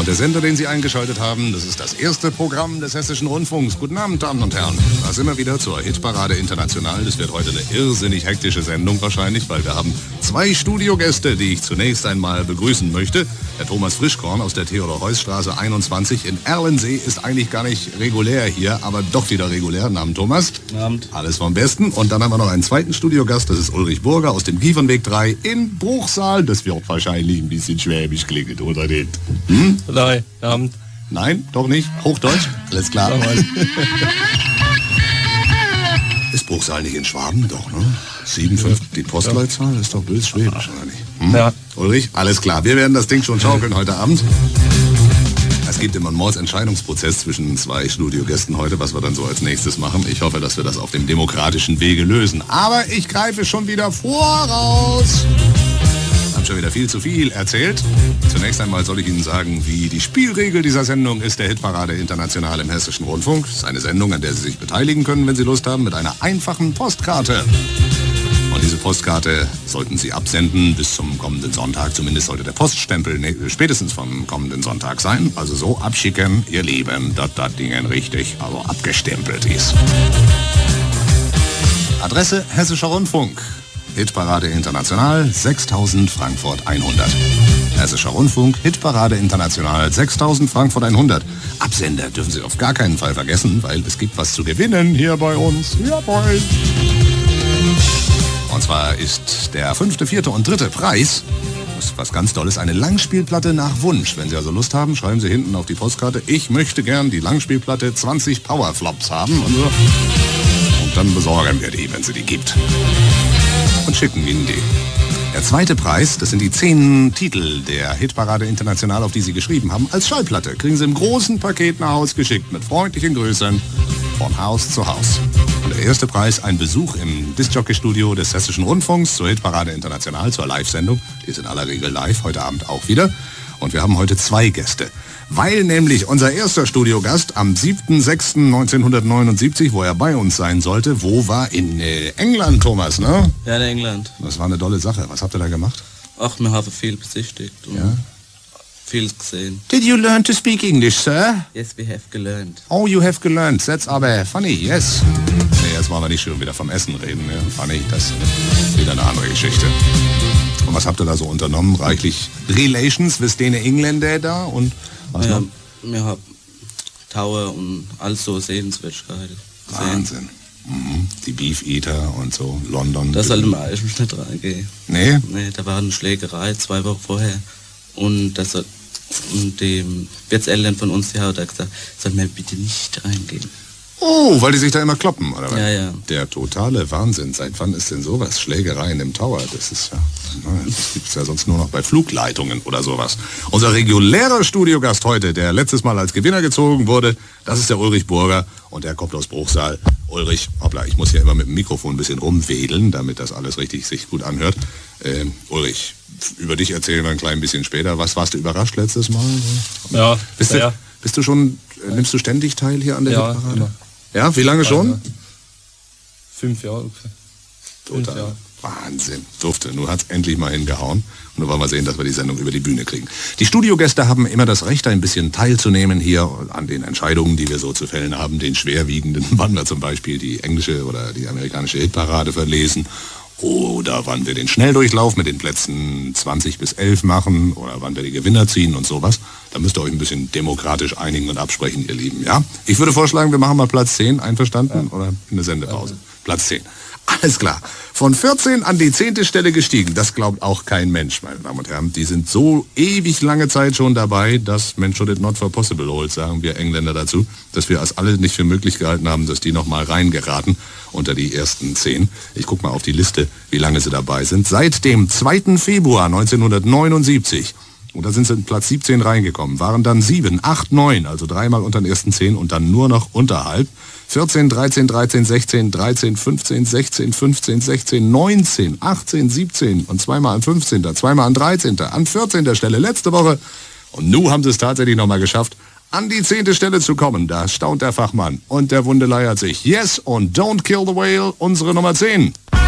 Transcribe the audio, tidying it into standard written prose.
Und der Sender, den Sie eingeschaltet haben, das ist das erste Programm des Hessischen Rundfunks. Guten Abend, Damen und Herren. Da sind wir wieder zur Hitparade International. Das wird heute eine irrsinnig hektische Sendung wahrscheinlich, weil wir haben 2 Studiogäste, die ich zunächst einmal begrüßen möchte. Der Thomas Frischkorn aus der Theodor-Heuss-Straße 21 in Erlensee ist eigentlich gar nicht regulär hier, aber doch wieder regulär. Guten Abend, Thomas. Guten Abend. Alles vom Besten. Und dann haben wir noch einen zweiten Studiogast, das ist Ulrich Burger aus dem Kiefernweg 3 in Bruchsal. Das wird wahrscheinlich ein bisschen schwäbisch klingen, oder nicht? Hm? Nein, Abend. Nein, doch nicht. Hochdeutsch? Alles klar. Ist Bruchsal nicht in Schwaben? Doch, ne? 7,5. Die Postleitzahl ist doch bös schwäbisch, oder nicht? Hm? Ja. Ulrich, alles klar. Wir werden das Ding schon schaukeln heute Abend. Es gibt immer einen Mordsentscheidungsprozess zwischen 2 Studiogästen heute, was wir dann so als nächstes machen. Ich hoffe, dass wir das auf dem demokratischen Wege lösen. Aber ich greife schon wieder voraus. Schon wieder viel zu viel erzählt. Zunächst einmal soll ich Ihnen sagen, wie die Spielregel dieser Sendung ist, der Hitparade International im Hessischen Rundfunk. Das ist eine Sendung, an der Sie sich beteiligen können, wenn Sie Lust haben, mit einer einfachen Postkarte. Und diese Postkarte sollten Sie absenden bis zum kommenden Sonntag. Zumindest sollte der Poststempel spätestens vom kommenden Sonntag sein. Also so abschicken, Ihr Lieben, dass das Ding richtig, also abgestempelt ist. Adresse Hessischer Rundfunk. Hitparade International, 6000 Frankfurt 100. Hessischer Rundfunk, Hitparade International, 6000 Frankfurt 100. Absender dürfen Sie auf gar keinen Fall vergessen, weil es gibt was zu gewinnen hier bei uns. Jawohl. Und zwar ist der 5., 4. und 3. Preis, was ganz Tolles, eine Langspielplatte nach Wunsch. Wenn Sie also Lust haben, schreiben Sie hinten auf die Postkarte, ich möchte gern die Langspielplatte 20 Powerflops haben. Und dann besorgen wir die, wenn sie die gibt. Und schicken Ihnen die. Der 2. Preis, das sind die 10 Titel der Hitparade International, auf die Sie geschrieben haben, als Schallplatte. Kriegen Sie im großen Paket nach Haus geschickt, mit freundlichen Grüßen von Haus zu Haus. Und der 1. Preis, ein Besuch im Discjockey-Studio des Hessischen Rundfunks zur Hitparade International, zur Live-Sendung. Die ist in aller Regel live, heute Abend auch wieder. Und wir haben heute 2 Gäste. Weil nämlich unser erster Studiogast am 7.6.1979, wo er bei uns sein sollte, wo war? In England, Thomas, ne? Ja, in England. Das war eine tolle Sache. Was habt ihr da gemacht? Ach, wir haben viel besichtigt und vieles gesehen. Did you learn to speak English, sir? Yes, we have gelernt. Oh, you have gelernt. That's aber funny, yes. Nee, jetzt wollen wir nicht schon wieder vom Essen reden. Ja. Funny, das ist wieder eine andere Geschichte. Und was habt ihr da so unternommen? Reichlich Relations, wisst ihr, Engländer da und was noch? Wir haben Tower und all so Sehenswürdigkeiten. Wahnsinn. Mhm. Die Beef Eater und so, London. Das sollte man eigentlich nicht reingehen. Nee? Nee, da war eine Schlägerei 2 Wochen vorher. Und dem Wirtseltern von uns, die hat gesagt, soll mir bitte nicht reingehen. Oh, weil die sich da immer kloppen, oder was? Ja, ja. Der totale Wahnsinn. Seit wann ist denn sowas? Schlägereien im Tower, das ist ja... Das gibt es ja sonst nur noch bei Flugleitungen oder sowas. Unser regulärer Studiogast heute, der letztes Mal als Gewinner gezogen wurde, das ist der Ulrich Burger und der kommt aus Bruchsal. Ulrich, hoppla, ich muss hier immer mit dem Mikrofon ein bisschen rumwedeln, damit das alles richtig sich gut anhört. Ulrich, über dich erzählen wir ein klein bisschen später. Was warst du überrascht letztes Mal? Ja, bist du schon, nimmst du ständig teil hier an der Hitparade? Immer. Ja, wie lange schon? 5 Jahre. Total. Wahnsinn. Durfte. Nun hat's endlich mal hingehauen. Und nun wollen wir sehen, dass wir die Sendung über die Bühne kriegen. Die Studiogäste haben immer das Recht, ein bisschen teilzunehmen hier an den Entscheidungen, die wir so zu fällen haben, den schwerwiegenden, wann wir zum Beispiel die englische oder die amerikanische Hitparade verlesen oder wann wir den Schnelldurchlauf mit den Plätzen 20 bis 11 machen oder wann wir die Gewinner ziehen und sowas. Da müsst ihr euch ein bisschen demokratisch einigen und absprechen, ihr Lieben. Ja? Ich würde vorschlagen, wir machen mal Platz 10, einverstanden? Ja. Oder eine Sendepause? Platz 10. Alles klar. Von 14 an die 10. Stelle gestiegen. Das glaubt auch kein Mensch, meine Damen und Herren. Die sind so ewig lange Zeit schon dabei, dass man should it not for possible hold, sagen wir Engländer dazu, dass wir es alle nicht für möglich gehalten haben, dass die noch mal reingeraten unter die ersten 10. Ich gucke mal auf die Liste, wie lange sie dabei sind. Seit dem 2. Februar 1979. Und da sind sie in Platz 17 reingekommen. Waren dann 7, 8, 9, also 3-mal unter den ersten 10 und dann nur noch unterhalb. 14, 13, 13, 16, 13, 15, 16, 15, 16, 19, 18, 17 und 2-mal an 15., 2-mal an 13., an 14. Stelle letzte Woche. Und nun haben sie es tatsächlich nochmal geschafft, an die 10. Stelle zu kommen. Da staunt der Fachmann und der Wunde leiert sich. Yes und Don't Kill the Whale, unsere Nummer 10.